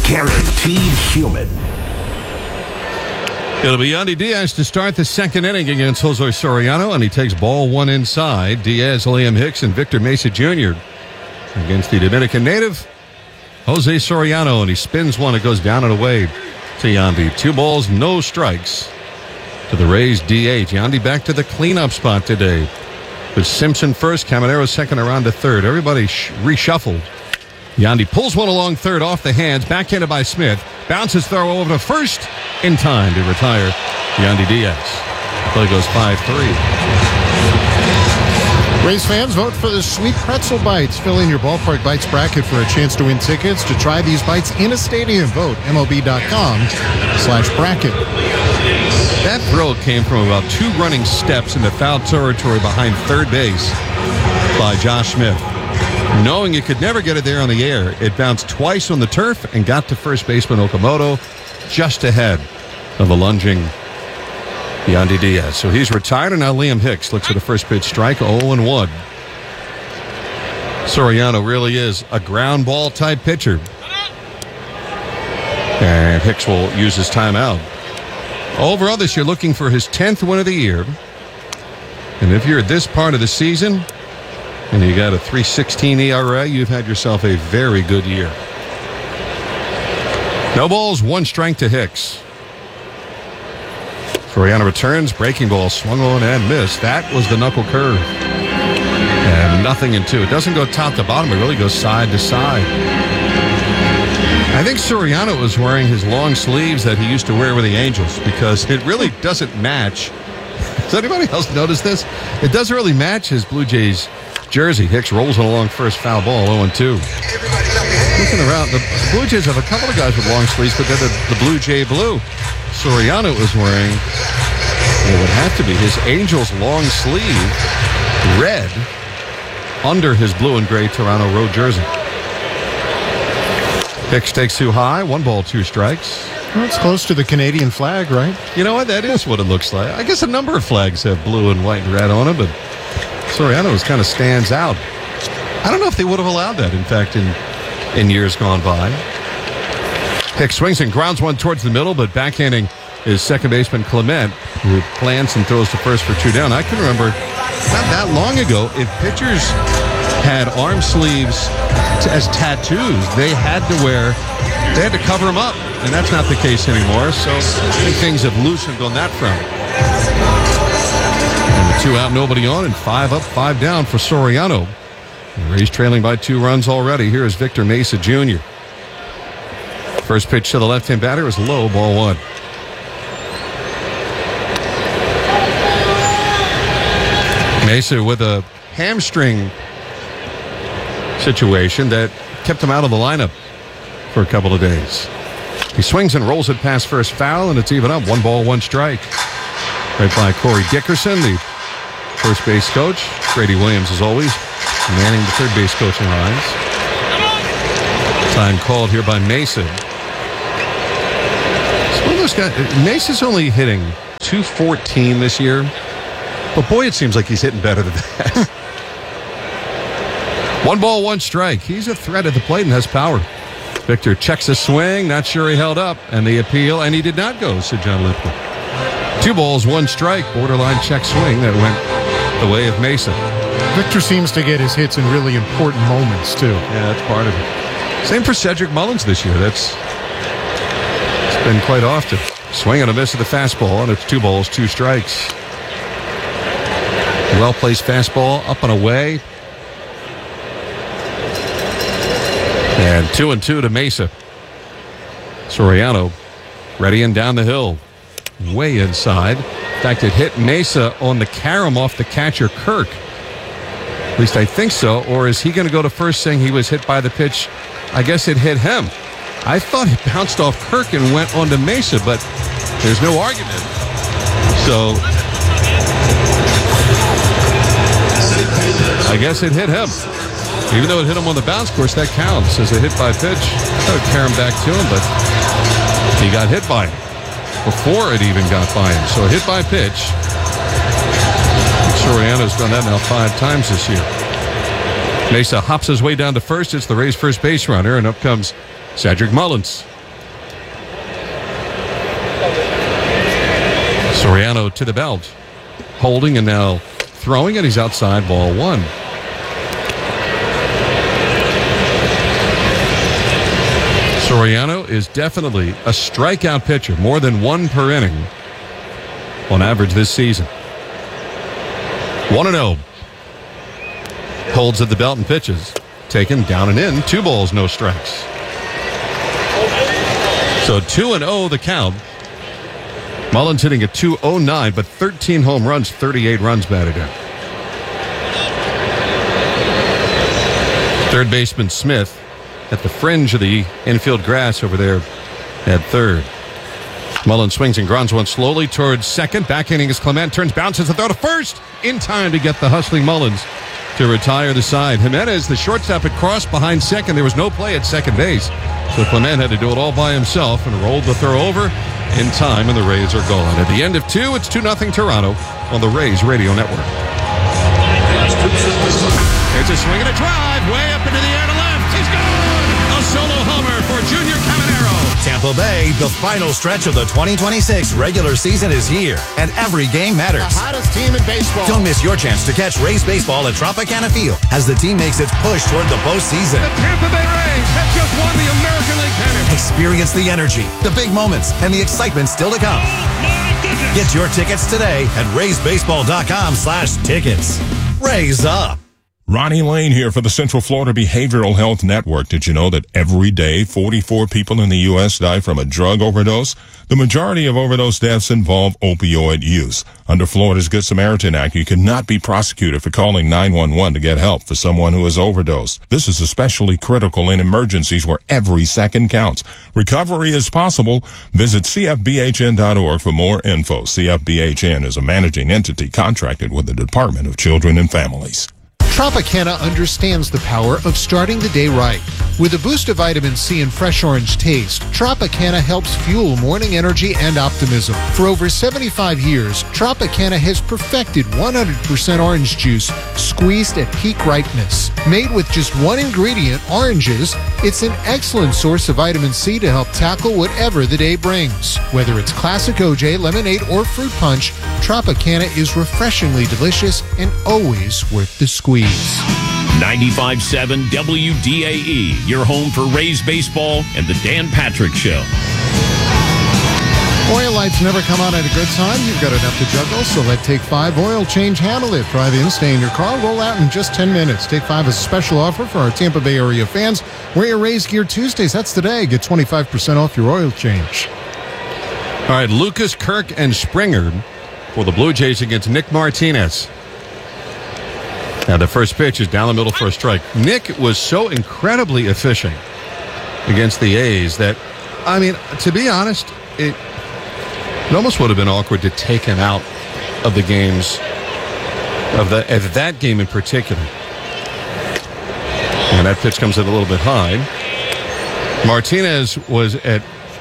Guaranteed humid. It'll be Yandy Diaz to start the second inning against Jose Soriano, and he takes ball one inside. Diaz, Liam Hicks, and Victor Mesa Jr. against the Dominican native, Jose Soriano, and he spins one. It goes down and away to Yandy. 2 balls, no strikes to the Rays DH. Yandy back to the cleanup spot today with Simpson first, Caminero second, around to third. Everybody reshuffled. Yandy pulls one along third off the hands, backhanded by Smith. Bounces throw over to first in time to retire Yandy Diaz. The play goes 5-3. Rays fans, vote for the Sweet Pretzel Bites. Fill in your Ballpark Bites bracket for a chance to win tickets to try these bites in a stadium. Vote MLB.com/bracket. That throw came from about 2 running steps into foul territory behind third base by Josh Smith. Knowing it could never get it there on the air, it bounced twice on the turf and got to first baseman Okamoto just ahead of the lunging Yandy Diaz. So he's retired, and now Liam Hicks looks at a first pitch strike, 0-1. Soriano really is a ground ball type pitcher. And Hicks will use his timeout. Overall this year, looking for his 10th win of the year. And if you're at this part of the season and you got a 3.16 ERA, you've had yourself a very good year. No balls, 1 strike to Hicks. Soriano returns, breaking ball swung on and missed. That was the knuckle curve. And nothing in 2. It doesn't go top to bottom, it really goes side to side. I think Soriano was wearing his long sleeves that he used to wear with the Angels, because it really doesn't match. Does anybody else notice this? It doesn't really match his Blue Jays jersey. Hicks rolls it along first, foul ball, 0-2. Looking around, the Blue Jays have a couple of guys with long sleeves, but they're the Blue Jay blue. Soriano was wearing what would have to be his Angels long sleeve, red, under his blue and gray Toronto Road jersey. Hicks takes 2 high, 1 ball, 2 strikes. Well, it's close to the Canadian flag, right? You know what? That is what it looks like. I guess a number of flags have blue and white and red on it, but Soriano's kind of stands out. I don't know if they would have allowed that, in fact, in years gone by. Hicks swings and grounds one towards the middle, but backhanding is second baseman Clement, who plants and throws to first for 2 down. I can remember not that long ago, if pitchers had arm sleeves as tattoos, they had to cover them up, and that's not the case anymore. So I think things have loosened on that front. And the 2 out, nobody on, and 5 up, 5 down for Soriano. The Rays trailing by 2 runs already. Here is Victor Mesa Jr. First pitch to the left-hand batter is low, ball 1. Mesa with a hamstring situation that kept him out of the lineup for a couple of days. He swings and rolls it past first, foul, and it's even up. 1 ball, 1 strike. Right by Corey Dickerson, the first base coach. Grady Williams, as always, manning the third base coaching lines. Time called here by Mesa. It's one of those guys. Mesa's only hitting .214 this year, but boy, it seems like he's hitting better than that. 1 ball, 1 strike. He's a threat at the plate and has power. Victor checks a swing, not sure he held up, and the appeal, and he did not go, said John Lithgow. 2 balls, 1 strike, borderline check swing that went the way of Mesa. Victor seems to get his hits in really important moments, too. Yeah, that's part of it. Same for Cedric Mullins this year. It's been quite often. Swing and a miss at the fastball, and it's 2 balls, 2 strikes. Well-placed fastball, up and away. And 2-2 to Mesa. Soriano ready and down the hill. Way inside. In fact, it hit Mesa on the carom off the catcher, Kirk. At least I think so. Or is he going to go to first saying he was hit by the pitch? I guess it hit him. I thought it bounced off Kirk and went onto Mesa, but there's no argument. So I guess it hit him. Even though it hit him on the bounce course, that counts as a hit by pitch. I would carry him back to him, but he got hit by him before it even got by him. So a hit by pitch. Soriano's done that now 5 times this year. Mesa hops his way down to first. It's the Rays' first base runner, and up comes Cedric Mullins. Soriano to the belt. Holding and now throwing it. He's outside, ball one. Soriano is definitely a strikeout pitcher, more than one per inning on average this season. 1-0. Holds at the belt and pitches. Taken down and in. 2 balls, no strikes. So 2-0 the count. Mullins hitting a .209, but 13 home runs, 38 runs batted in. Third baseman Smith at the fringe of the infield grass over there at third. Mullins swings and grounds one slowly towards second. Backhanding is Clement. Turns, bounces, and throw to first. In time to get the hustling Mullins to retire the side. Jimenez, the shortstop, had crossed behind second. There was no play at second base. So Clement had to do it all by himself and rolled the throw over in time, and the Rays are gone. At the end of 2, it's 2-0 Toronto on the Rays Radio Network. There's a swing and a drive way up into the air to left. He's gone! A solo homer for Junior Caminero. Tampa Bay, the final stretch of the 2026 regular season is here, and every game matters. The hottest team in baseball. Don't miss your chance to catch Rays baseball at Tropicana Field as the team makes its push toward the postseason. The Tampa Bay Rays have just won the American League pennant. Experience the energy, the big moments, and the excitement still to come. Get your tickets today at RaysBaseball.com/tickets. Rays up. Ronnie Lane here for the Central Florida Behavioral Health Network. Did you know that every day 44 people in the U.S. die from a drug overdose? The majority of overdose deaths involve opioid use. Under Florida's Good Samaritan Act, you cannot be prosecuted for calling 911 to get help for someone who has overdosed. This is especially critical in emergencies where every second counts. Recovery is possible. Visit CFBHN.org for more info. CFBHN is a managing entity contracted with the Department of Children and Families. Tropicana understands the power of starting the day right. With a boost of vitamin C and fresh orange taste, Tropicana helps fuel morning energy and optimism. For over 75 years, Tropicana has perfected 100% orange juice squeezed at peak ripeness. Made with just one ingredient, oranges, it's an excellent source of vitamin C to help tackle whatever the day brings. Whether it's classic OJ, lemonade, or fruit punch, Tropicana is refreshingly delicious and always worth the squeeze. 95.7 WDAE, your home for Rays baseball and the Dan Patrick Show. Oil lights never come on at a good time. You've got enough to juggle, so let Take 5 Oil Change handle it. Drive in, stay in your car, roll out in just 10 minutes. Take 5 is a special offer for our Tampa Bay area fans. Wear your Rays gear Tuesdays. That's today. Get 25% off your oil change. All right, Lucas, Kirk, and Springer for the Blue Jays against Nick Martinez. Now, the first pitch is down the middle for a strike. Nick was so incredibly efficient against the A's that, I mean, to be honest, it almost would have been awkward to take him out of the games, of that game in particular. And that pitch comes in a little bit high. Martinez was at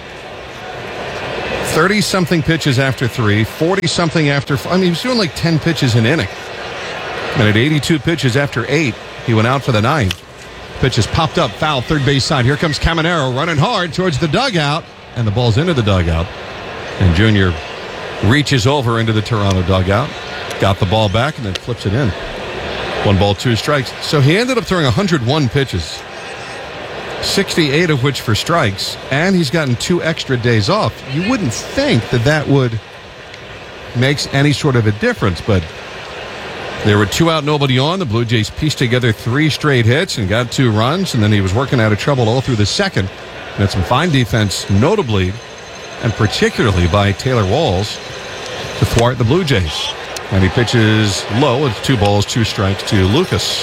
30-something pitches after 3, 40-something after 4. I mean, he was doing like 10 pitches an inning. And at 82 pitches after 8, he went out for the 9th. Pitch is popped up, foul, third base side. Here comes Caminero running hard towards the dugout, and the ball's into the dugout. And Junior reaches over into the Toronto dugout, got the ball back, and then flips it in. 1 ball, 2 strikes. So he ended up throwing 101 pitches, 68 of which for strikes, and he's gotten 2 extra days off. You wouldn't think that would make any sort of a difference, but there were 2 out, nobody on. The Blue Jays pieced together 3 straight hits and got 2 runs, and then he was working out of trouble all through the second. And had some fine defense, notably and particularly by Taylor Walls, to thwart the Blue Jays. And he pitches low. It's 2 balls, 2 strikes to Lucas.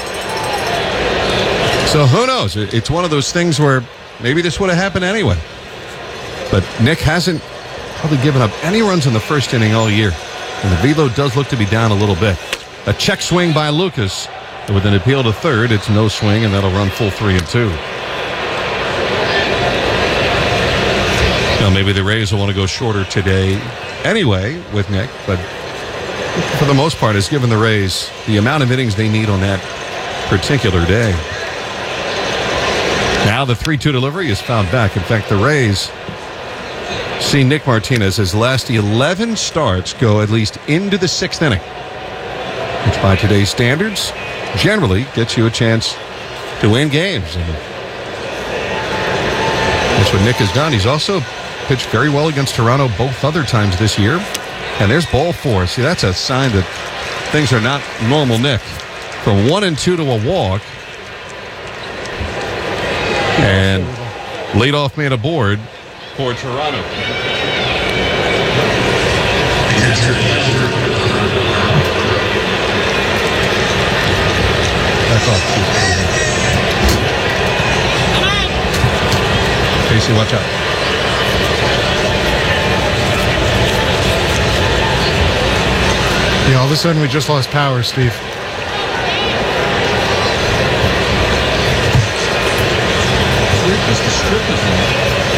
So who knows? It's one of those things where maybe this would have happened anyway. But Nick hasn't probably given up any runs in the first inning all year. And the velo does look to be down a little bit. A check swing by Lucas. With an appeal to third, it's no swing, and that'll run full 3-2. Now, maybe the Rays will want to go shorter today anyway with Nick, but for the most part, it's given the Rays the amount of innings they need on that particular day. Now the 3-2 delivery is fouled back. In fact, the Rays see Nick Martinez, his last 11 starts go at least into the 6th inning, which by today's standards generally gets you a chance to win games. And that's what Nick has done. He's also pitched very well against Toronto both other times this year. And there's ball 4. See, that's a sign that things are not normal, Nick. From 1-2 to a walk. And leadoff man aboard for Toronto. That's off. Casey, watch out. Yeah, all of a sudden we just lost power, Steve. Because the strip is on.